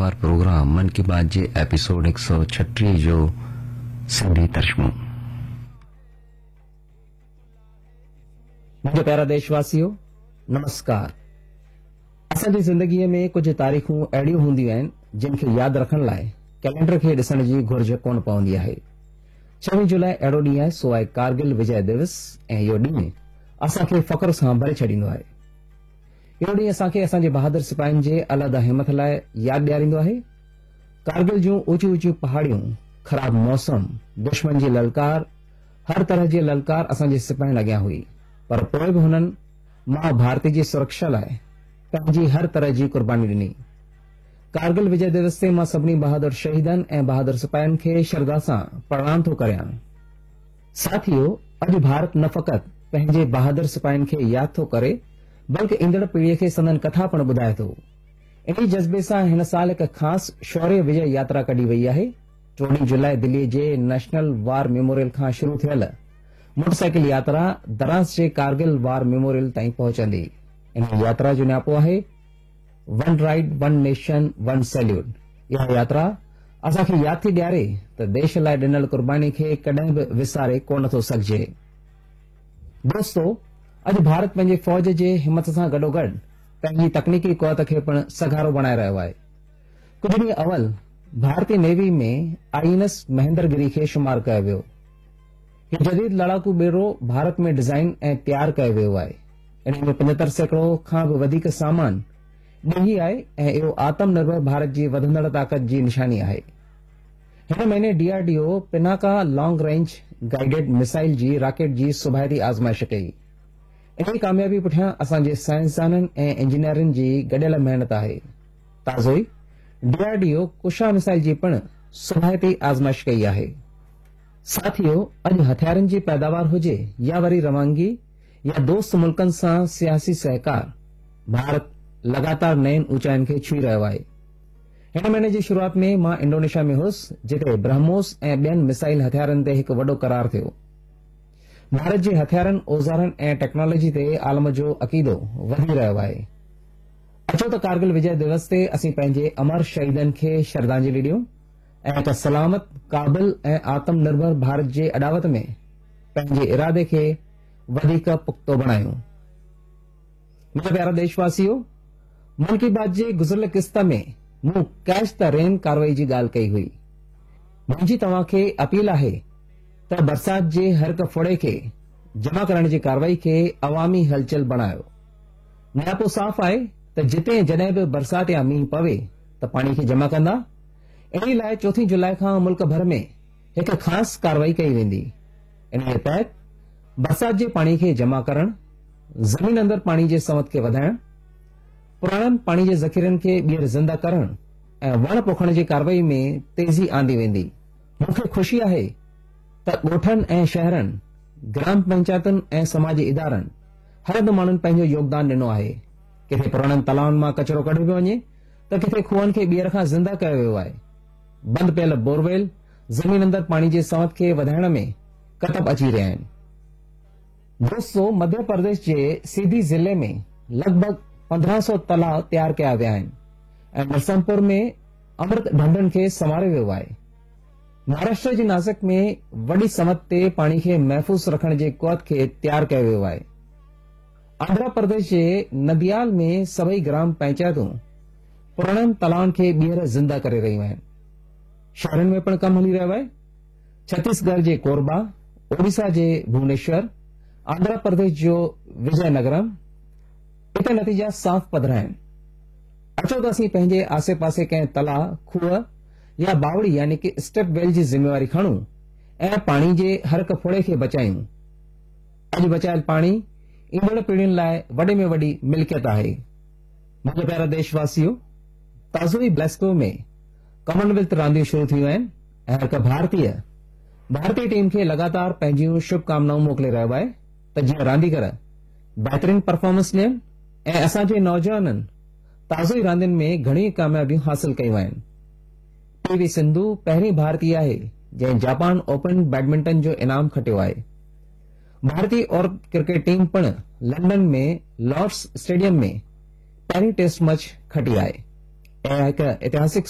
हफ़्तेवार programme मन की बात जे एपिसोड 136 जो सिंधी तर्जुमो। मुझे प्यारा देशवासियों, नमस्कार। असांजी ज़िंदगीअ में कुछ तारीख़ूं अहिड़ियूं हूंदियूं आहिनि जिन खे यादि रखण लाइ कैलेंडर खे ॾिसण जी घुर्ज कोन पवंदी आहे। 26 जुलाई अहिड़ो ॾींहुं आहे सो आहे कारगिल विजय दिवस, ऐं इहो ॾींहुं असांखे फ़ख्र सां भरे छॾींदो आहे। इहो ॾींहुं असांखे असांजे बहादुर सिपाहियुनि जे अलहदा हिमत लाइ यादि ॾियारींदो आहे। कारगिल जूं ऊचियूं ऊचियूं पहाड़ियूं, ख़राब मौसम, दुश्मन जी ललकार, हर तरह जी ललकार असांजे सिपाहियुनि अॻियां हुई, पर पोइ बि हुननि मां भारती जी सुरक्षा लाइ पंहिंजी हर तरह जी कुर्बानी ॾिनी। कारगिल विजय दिवस ते मां सभिनी बहादुर शहीदनि ऐं बहादुर सिपाहियुनि खे श्रद्धा सां प्रणाम थो करियां। साथियो, अॼु भारत न फ़क़ति पंहिंजे बहादुर सिपाहियुनि खे यादि थो करे, बल्कि ईंदड़ पीढ़ीअ खे संदन कथा पिणु ॿुधाए थो। इन जज़्बे सां हिन साल हिक ख़ासि शौर्य विजय यात्रा कढी वई आहे। 14 जुलाई दिल्ली जे नेशनल वार मेमोरियल खां शुरू थियल मोटरसाइकिल यात्रा दरास जे कारगिल वार मेमोरियल ताईं पहुचंदी। इन यात्रा जो न्यापो आहे one ride, one nation, one salute. इहा यात्रा असांखे यादि थी ॾियारे त देश लाइ ॾिनल कुर्बानी खे कॾहिं बि विसारे कोन थो सघिजे। दोस्तो, अॼु भारत पंहिंजे फ़ौज जे हिमत सां गॾोगॾु पंहिंजी तकनीकी क़ुवत खे पिणु सघारो बणाए रहियो आहे। कुझु ॾींहं अवल भारतीय नेवी में INS महेंद्रगिरी खे शुमार कयो वियो। हीउ जदीद लड़ाकू ॿेड़ो भारत में डिज़ाइन ऐं तयारु कयो वियो आहे। इन में 75% खां बि वधीक सामान ॾिघी आहे ऐं इहो आत्मनिर्भर भारत जी वधंदड़ ताक़त जी निशानी आहे। हिन महीने DRDO Pinaka long range guided missile जी रॉकेट जी सुभाइती आज़माइश कई। इन कामयाबी पुठियां असांजे साइंसदाननि ऐं इंजीनियरनि जी गॾियल महिनत आहे। ताज़ो ई DRDO कुशा मिसाइल जी पिणु सुभाइती आज़माइश कई आहे। साथियो, अॼु हथियारनि जी पैदावार हुजे या वरी रवानगी या दोस्त मुल्कनि सां सियासी सहकार, भारत लगातार नयनि ऊचाइनि खे छुई रहियो आहे। हिन महीने जी शुरूआत में मां इंडोनेशिया में हुयुसि, जिते ब्रह्मोस ऐं ॿियनि मिसाइल हथियारनि ते हिकु वॾो करार थियो। भारत जे हथियारनि, औज़ारनि ऐं टेक्नोलॉजी ते आलम जो अक़ीदो वधी रहियो आहे। अचो त कारगिल विजय दिवस ते असीं पंहिंजे अमर शहीदनि खे श्रद्धांजलि ॾियूं ऐं हिक सलामत, काबिल ऐं आत्मनिर्भर भारत जे अॾावत में पंहिंजे इरादे खे वधीक पुख़्तो बणायूं। मुंहिंजा प्यारा देशवासियो, मन की बात जे गुज़िरियल क़िस्त में मूं कैच द रेन कार्रवाई जी ॻाल्हि कई हुई। मुंहिंजी तव्हां खे अपील आहे त बरसात जे हर हिक फुड़े खे जमा करण जी कार्रवाई खे अवामी हलचल बणायो। न्यापो साफ़ आहे त जिते जॾहिं बि बरसात या मींहुं पवे त पाणी खे जमा कंदा। इन लाइ 4 जुलाई खां मुल्क भर में हिक ख़ासि कार्रवाई कई वेंदी। इन जे तहत बरसात जे पाणी खे जमा करण, ज़मीन अंदर पाणी जे सवत खे वधाइण, पुराणनि पाणी जे ज़ख़ीरनि खे ॿीहर ज़िंदा करण ऐं वण पोखण जी कार्रवाई में तेज़ी आंदी वेंदी। मूंखे ख़ुशी आहे त ॻोठनि ऐं शहरनि, ग्राम पंचायतुनि ऐं समाजी इदारनि हर हंधि माण्हुनि पंहिंजो योगदान ॾिनो आहे। किथे पुराणनि तलाउनि मां कचरो कढियो पियो वञे त किथे खूहनि खे ॿीहर खां ज़िंदा कयो वियो आहे। बंदि पियल बोरवेल ज़मीन अंदर पाणी जे सवत खे वधाइण में कतब अची रहिया आहिनि। दोस्तो, मध्य प्रदेश जे सीधी ज़िले में लॻभॻि 1500 तलाउ तयारु कया विया आहिनि ऐं नरसिंहपुर में अमृत ढंढनि खे संवारियो वियो आहे। महाराष्ट्र जी नासिक में वॾी सवत ते पाणी खे महफ़ूज़ रखण जे क़ुवत खे तयारु कयो वियो आहे। आंध्र प्रदेश जे नदियाल में सभई ग्राम पंचायतूं पुराणनि तलाउनि खे ॿीहर ज़िंदा करे रहियूं आहिनि। शहरनि में पिणु कमु हली रहियो आहे। छत्तीसगढ़ जे कोरबा, ओडिशा जे भुवनेश्वर, आंध्र प्रदेश जो विजयनगरम, इते नतीजा साफ़ पधरा आहिनि। अचो त असीं पंहिंजे आसे पासे कंहिं तलाउ, खूह या बावड़ी यानी कि स्टेप वेल जी ज़िम्मेवारी खणूं ऐं पाणी जे हर हिक फुड़े खे बचायूं। अॼु बचायल पाणी ईंदड़ पीढ़ियुनि लाइ वॾे में वॾी मिल्कियत आहे। मुंहिंजा प्यारा देशवासियो, ताज़ो ई ग्लास्गो में कॉमनवेल्थ रांदियूं शुरू थियूं आहिनि ऐं हर हिक भारतीय टीम खे लगातार पंहिंजियूं शुभकामनाऊं मोकिले रहियो आहे त जीअं रांदीगर बहितरीन परफॉर्मेंस ॾियनि ऐं असांजे नौजवाननि ताज़ो ई रांदियुनि में घणी कामयाबियूं हासिल कयूं आहिनि। PV सिंधु पहिरीं भारतीय आहे जंहिं जापान ओपन बैडमिंटन जो इनाम खटियो आहे। भारतीय और क्रिकेट टीम पिणु लंडन में लॉर्ड्स स्टेडियम में पहिरीं टेस्ट मैच खटी आहे ऐं हिक ऐतिहासिक